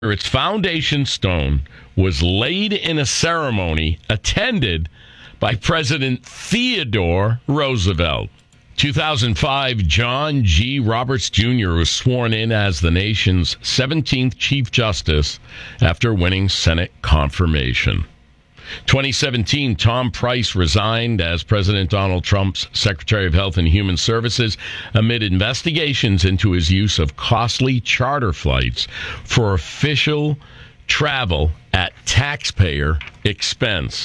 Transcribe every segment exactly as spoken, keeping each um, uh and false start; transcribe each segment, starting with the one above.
its foundation stone was laid in a ceremony attended by President Theodore Roosevelt. two thousand five, John G. Roberts Junior was sworn in as the nation's seventeenth Chief Justice after winning Senate confirmation. twenty seventeen, Tom Price resigned as President Donald Trump's Secretary of Health and Human Services amid investigations into his use of costly charter flights for official travel at taxpayer expense.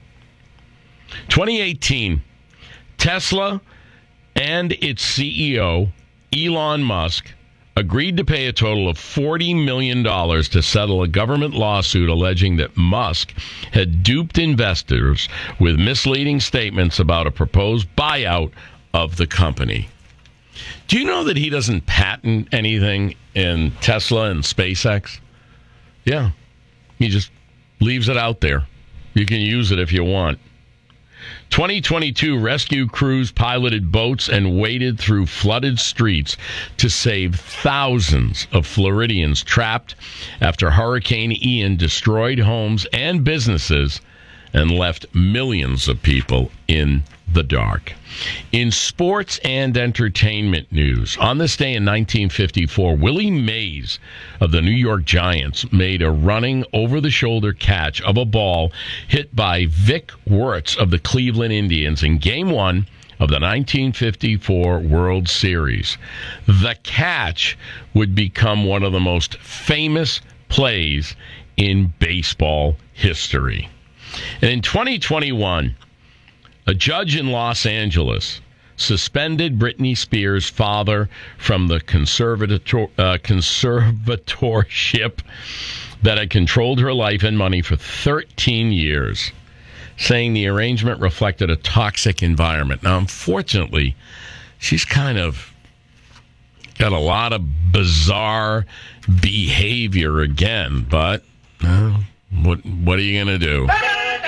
twenty eighteen, Tesla and its C E O, Elon Musk, agreed to pay a total of forty million dollars to settle a government lawsuit alleging that Musk had duped investors with misleading statements about a proposed buyout of the company. Do you know that he doesn't patent anything in Tesla and SpaceX? Yeah. He just leaves it out there. You can use it if you want. twenty twenty-two, rescue crews piloted boats and waded through flooded streets to save thousands of Floridians trapped after Hurricane Ian destroyed homes and businesses and left millions of people in the dark. In sports and entertainment news, on this day in nineteen fifty-four, Willie Mays of the New York Giants made a running over-the-shoulder catch of a ball hit by Vic Wertz of the Cleveland Indians in Game one of the nineteen fifty-four World Series. The catch would become one of the most famous plays in baseball history. And in twenty twenty-one, a judge in Los Angeles suspended Britney Spears' father from the conservator, uh, conservatorship that had controlled her life and money for thirteen years, saying the arrangement reflected a toxic environment. Now, unfortunately, she's kind of got a lot of bizarre behavior again, but uh, what, what are you going to do?